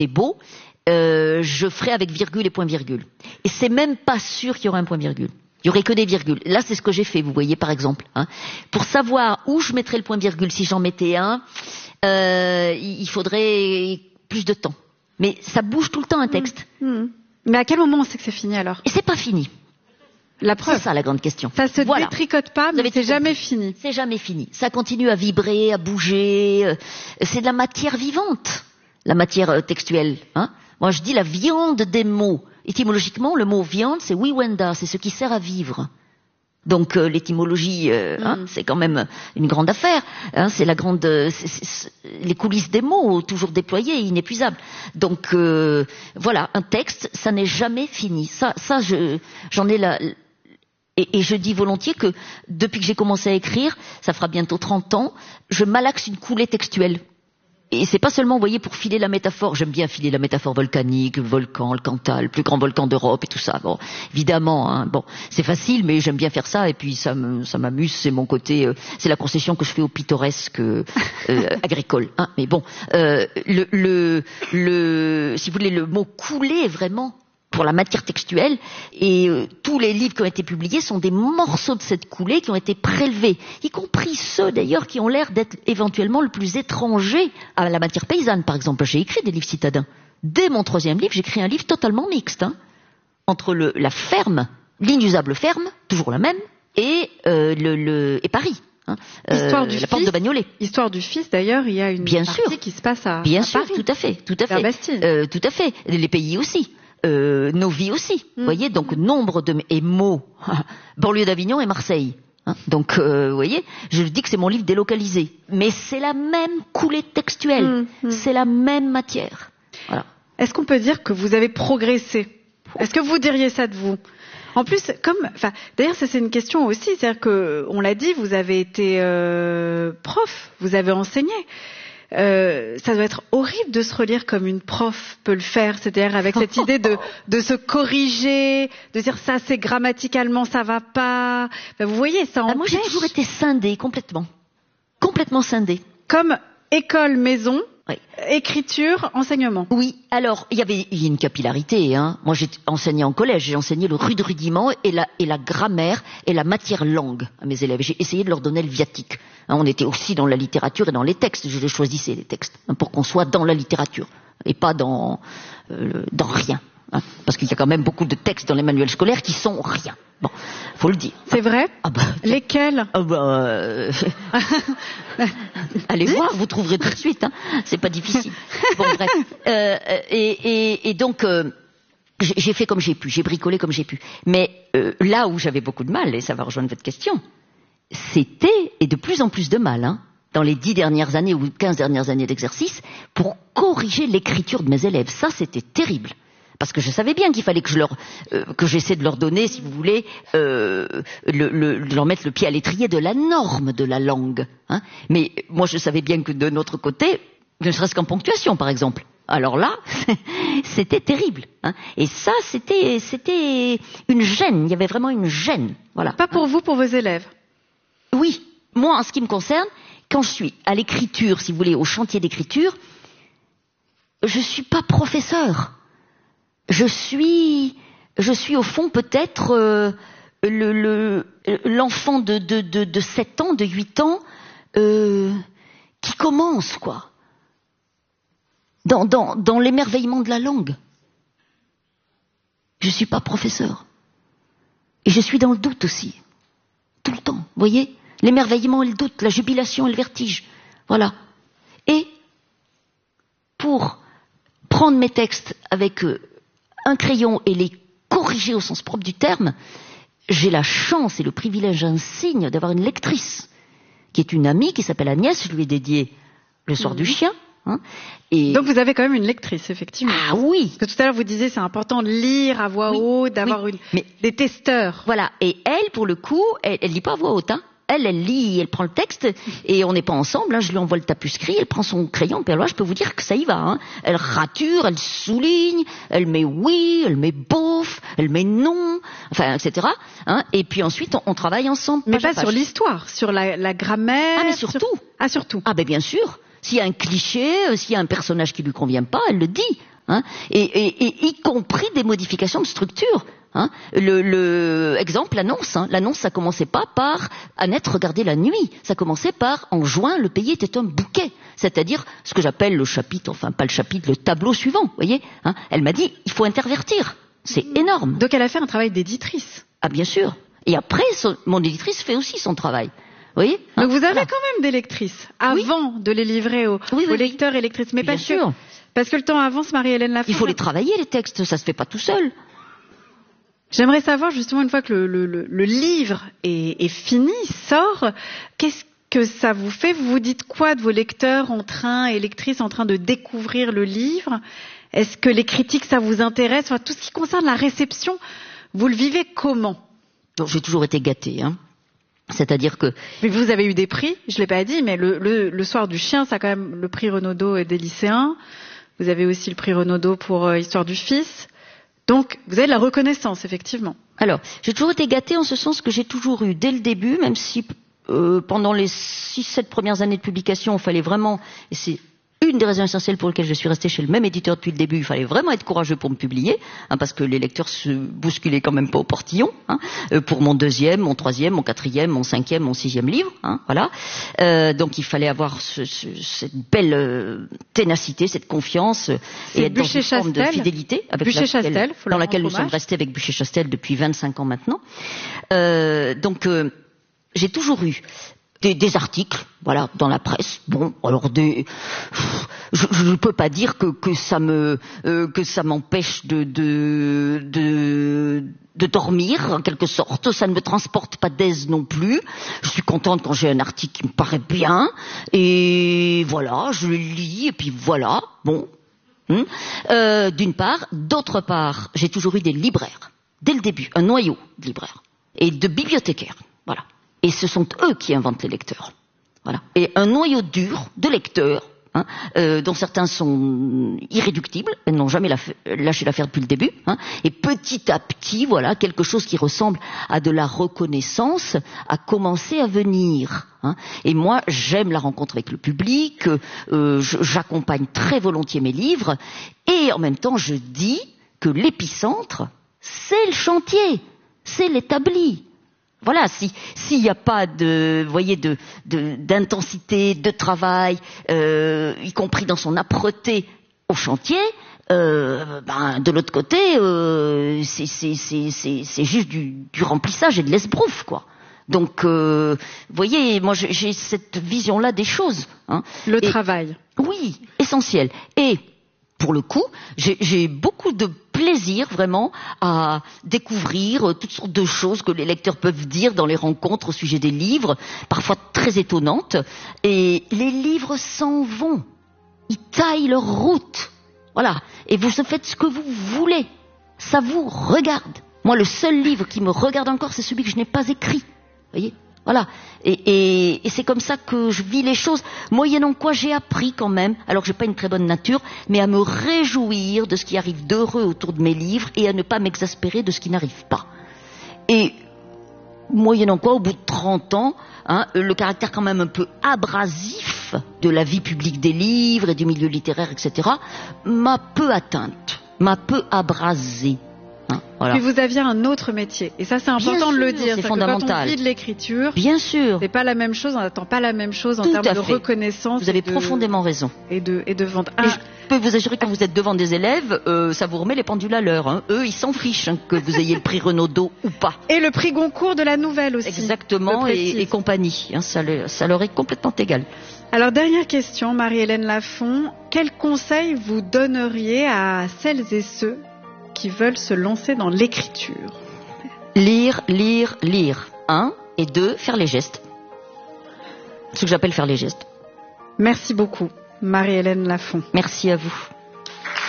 est beau, je ferai avec virgule et point-virgule. Et c'est même pas sûr qu'il y aura un point-virgule. Il y aurait que des virgules. Là, c'est ce que j'ai fait, vous voyez, par exemple. Hein. Pour savoir où je mettrais le point-virgule, si j'en mettais un, il faudrait plus de temps. Mais ça bouge tout le temps, un texte. Mais à quel moment on sait que c'est fini, alors? Et c'est pas fini. La preuve. C'est ça, la grande question. Ça se détricote pas, mais c'est jamais fini. C'est jamais fini. Ça continue à vibrer, à bouger. C'est de la matière vivante, la matière textuelle. Hein. Moi, je dis la viande des mots. Étymologiquement, le mot viande, c'est wiwenda, c'est ce qui sert à vivre. Donc l'étymologie, c'est quand même une grande affaire. Hein, c'est la grande, les coulisses des mots, toujours déployées, inépuisables. Donc voilà, un texte, ça n'est jamais fini. Ça, j'en ai la. Et je dis volontiers que depuis que j'ai commencé à écrire, ça fera bientôt 30 ans, je malaxe une coulée textuelle. Et c'est pas seulement, vous voyez, pour filer la métaphore. J'aime bien filer la métaphore volcanique, le volcan, le Cantal, le plus grand volcan d'Europe et tout ça. Bon, évidemment, hein, bon, c'est facile, mais j'aime bien faire ça. Et puis ça m'amuse. C'est mon côté, c'est la concession que je fais au pittoresque agricole. Hein, mais bon, si vous voulez, le mot couler vraiment pour la matière textuelle, et tous les livres qui ont été publiés sont des morceaux de cette coulée qui ont été prélevés, y compris ceux d'ailleurs qui ont l'air d'être éventuellement le plus étrangers à la matière paysanne. Par exemple, j'ai écrit des livres citadins. Dès mon 3e livre, j'écris un livre totalement mixte, hein, entre la ferme, l'inusable ferme, toujours la même, et Paris. Hein, Histoire du la porte de Bagnolet. Histoire du Fils, d'ailleurs, il y a une partie qui se passe à Bien sûr, Paris. tout à fait. Vers Bastille. Tout à fait. Les pays aussi. Nos vies aussi, vous voyez, donc nombre de mots, banlieue d'Avignon et Marseille. Hein, donc, vous voyez, je dis que c'est mon livre délocalisé, mais c'est la même coulée textuelle, c'est la même matière. Voilà. Est-ce qu'on peut dire que vous avez progressé? Est-ce que vous diriez ça de vous? En plus, d'ailleurs, ça c'est une question aussi, c'est-à-dire que, on l'a dit, vous avez été prof, vous avez enseigné. Ça doit être horrible de se relire comme une prof peut le faire, c'est-à-dire avec cette idée de se corriger, de dire ça c'est grammaticalement ça va pas. Ben, vous voyez, ça empêche. Moi j'ai toujours été scindée complètement scindée. Comme école, maison, oui. Écriture, enseignement. Oui, alors il y a une capillarité. Hein. Moi j'ai enseigné en collège, j'ai enseigné le rudiment et la grammaire et la matière langue à mes élèves. J'ai essayé de leur donner le viatique. Hein, on était aussi dans la littérature et dans les textes. Je les choisissais les textes hein, pour qu'on soit dans la littérature et pas dans rien. Hein, parce qu'il y a quand même beaucoup de textes dans les manuels scolaires qui sont rien. Bon, faut le dire. C'est vrai? Lesquels? Allez voir, vous trouverez tout de suite. Hein. C'est pas difficile. Bon, bref. Et donc, j'ai fait comme j'ai pu. J'ai bricolé comme j'ai pu. Mais là où j'avais beaucoup de mal, et ça va rejoindre votre question, c'était, et de plus en plus de mal, hein, dans les 10 dernières années ou 15 dernières années d'exercice, pour corriger l'écriture de mes élèves. Ça, c'était terrible. Parce que je savais bien qu'il fallait que j'essaie de leur donner, si vous voulez, de leur mettre le pied à l'étrier de la norme de la langue. Hein. Mais moi, je savais bien que de notre côté, ne serait-ce qu'en ponctuation, par exemple. Alors là, c'était terrible. Hein. Et ça, c'était une gêne. Il y avait vraiment une gêne. Voilà. Pas pour vous, pour vos élèves? Oui. Moi, en ce qui me concerne, quand je suis à l'écriture, si vous voulez, au chantier d'écriture, je suis pas professeur. Je suis au fond peut-être l'enfant de 7 ans, de 8 ans, qui commence, quoi, dans l'émerveillement de la langue. Je suis pas professeur. Et je suis dans le doute aussi. Tout le temps, vous voyez? L'émerveillement et le doute, la jubilation et le vertige. Voilà. Et pour prendre mes textes avec un crayon et les corriger au sens propre du terme, j'ai la chance et le privilège insigne d'avoir une lectrice qui est une amie qui s'appelle Agnès. Je lui ai dédié Le Soir du Chien. Hein, et... Donc vous avez quand même une lectrice, effectivement. Ah oui. Parce que tout à l'heure vous disiez c'est important de lire à voix haute, d'avoir des testeurs. Voilà. Et elle, pour le coup, elle lit pas à voix haute. Hein. Elle lit, elle prend le texte, et on n'est pas ensemble, hein, je lui envoie le tapuscrit, elle prend son crayon, puis alors là, je peux vous dire que ça y va. Hein. Elle rature, elle souligne, elle met oui, elle met bof, elle met non, enfin, etc. Hein, et puis ensuite, on travaille ensemble. Mais pas sur l'histoire, sur la grammaire. Ah, mais surtout. Surtout. Ah, ben bien sûr. S'il y a un cliché, s'il y a un personnage qui lui convient pas, elle le dit. hein, et y compris des modifications de structure. Hein. Exemple, l'annonce. Hein. L'annonce, ça commençait pas par Annette regardait la nuit. Ça commençait par en juin, le pays était un bouquet. C'est-à-dire ce que j'appelle le chapitre, enfin pas le chapitre, le tableau suivant. Vous voyez, hein. Elle m'a dit, il faut intervertir. C'est énorme. Donc elle a fait un travail d'éditrice. Ah bien sûr. Et après, mon éditrice fait aussi son travail. Vous voyez, hein. Donc vous avez quand même des lectrices avant de les livrer aux lecteurs et lectrices. Mais bien sûr. Parce que le temps avance, Marie-Hélène Lafont. Il faut les travailler, les textes. Ça se fait pas tout seul. J'aimerais savoir justement, une fois que le livre est fini, sort, qu'est-ce que ça vous fait? Vous vous dites quoi de vos lecteurs et lectrices en train de découvrir le livre? Est-ce que les critiques, ça vous intéresse? Enfin, tout ce qui concerne la réception, vous le vivez comment? Donc, j'ai toujours été gâtée, hein. C'est-à-dire que... Mais vous avez eu des prix, je l'ai pas dit, mais le Soir du Chien, ça a quand même le prix Renaudot des lycéens. Vous avez aussi le prix Renaudot pour Histoire du Fils. Donc, vous avez de la reconnaissance, effectivement. Alors, j'ai toujours été gâtée en ce sens que j'ai toujours eu, dès le début, même si pendant les 6-7 premières années de publication, il fallait vraiment, et c'est une des raisons essentielles pour lesquelles je suis restée chez le même éditeur depuis le début, il fallait vraiment être courageux pour me publier, hein, parce que les lecteurs se bousculaient quand même pas au portillon, hein, pour mon 2e, mon 3e, mon 4e, mon 5e, mon 6e livre, hein, voilà. Donc il fallait avoir cette belle ténacité, cette confiance, et être dans une forme de fidélité avec dans laquelle nous sommes restés avec Bûcher-Chastel depuis 25 ans maintenant. Donc j'ai toujours eu des articles, voilà, dans la presse. Bon, alors je ne peux pas dire que ça m'empêche de dormir en quelque sorte. Ça ne me transporte pas d'aise non plus. Je suis contente quand j'ai un article qui me paraît bien et voilà, je le lis et puis voilà. Bon, d'une part, d'autre part, j'ai toujours eu des libraires dès le début, un noyau de libraires et de bibliothécaires, voilà. Et ce sont eux qui inventent les lecteurs. Voilà. Et un noyau dur de lecteurs, hein, dont certains sont irréductibles, elles n'ont jamais lâché l'affaire depuis le début, hein, et petit à petit, voilà, quelque chose qui ressemble à de la reconnaissance a commencé à venir. Hein. Et moi, j'aime la rencontre avec le public, j'accompagne très volontiers mes livres, et en même temps, je dis que l'épicentre, c'est le chantier, c'est l'établi. Voilà, s'il n'y a pas d'intensité, de travail, y compris dans son âpreté au chantier, de l'autre côté, c'est juste du remplissage et de l'esbrouf, quoi. Donc, vous voyez, moi j'ai cette vision-là des choses. Hein. Travail. Oui, essentiel. Et pour le coup, j'ai beaucoup de plaisir vraiment à découvrir toutes sortes de choses que les lecteurs peuvent dire dans les rencontres au sujet des livres, parfois très étonnantes. Et les livres s'en vont. Ils taillent leur route. Voilà. Et vous faites ce que vous voulez. Ça vous regarde. Moi, le seul livre qui me regarde encore, c'est celui que je n'ai pas écrit. Vous voyez ? Voilà. Et c'est comme ça que je vis les choses, moyennant quoi j'ai appris quand même, alors que j'ai pas une très bonne nature, mais à me réjouir de ce qui arrive d'heureux autour de mes livres et à ne pas m'exaspérer de ce qui n'arrive pas. Et moyennant quoi, au bout de 30 ans, hein, le caractère quand même un peu abrasif de la vie publique des livres et du milieu littéraire, etc., m'a peu atteinte, m'a peu abrasée. Voilà. Puis vous aviez un autre métier, et ça c'est important de le dire. C'est fondamental. Quand on vit de l'écriture, bien sûr, c'est pas la même chose, on n'attend pas la même chose en termes de reconnaissance. Vous avez profondément raison. Et de vente. Et je peux vous assurer que quand vous êtes devant des élèves, ça vous remet les pendules à l'heure. Hein. Eux, ils s'en fichent que vous ayez le prix Renaudot ou pas. Et le prix Goncourt de la nouvelle aussi. Exactement, et compagnie. Hein, ça leur est complètement égal. Alors, dernière question, Marie-Hélène Lafont. Quel conseil vous donneriez à celles et ceux qui veulent se lancer dans l'écriture? Lire. 1 et 2, faire les gestes. Ce que j'appelle faire les gestes. Merci beaucoup, Marie-Hélène Lafont. Merci à vous.